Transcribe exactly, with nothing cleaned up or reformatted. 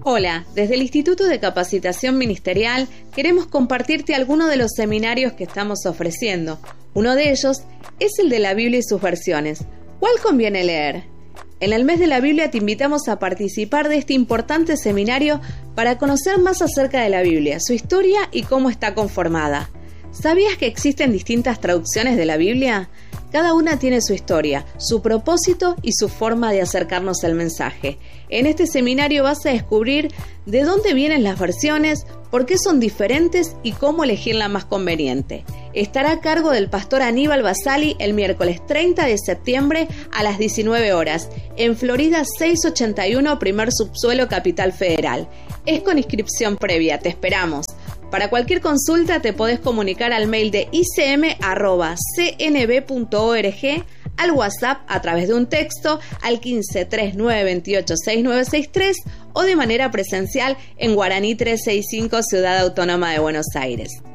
Hola, desde el Instituto de Capacitación Ministerial queremos compartirte algunos de los seminarios que estamos ofreciendo. Uno de ellos es el de la Biblia y sus versiones. ¿Cuál conviene leer? En el mes de la Biblia te invitamos a participar de este importante seminario para conocer más acerca de la Biblia, su historia y cómo está conformada. ¿Sabías que existen distintas traducciones de la Biblia? Cada una tiene su historia, su propósito y su forma de acercarnos al mensaje. En este seminario vas a descubrir de dónde vienen las versiones, por qué son diferentes y cómo elegir la más conveniente. Estará a cargo del pastor Aníbal Basali el miércoles treinta de septiembre a las diecinueve horas, en Florida seiscientos ochenta y uno, primer subsuelo, Capital Federal. Es con inscripción previa, te esperamos. Para cualquier consulta te podés comunicar al mail de i c m arroba c n b punto org, al WhatsApp a través de un texto al quince, treinta y nueve, veintiocho, sesenta y nueve sesenta y tres o de manera presencial en Guaraní trescientos sesenta y cinco, Ciudad Autónoma de Buenos Aires.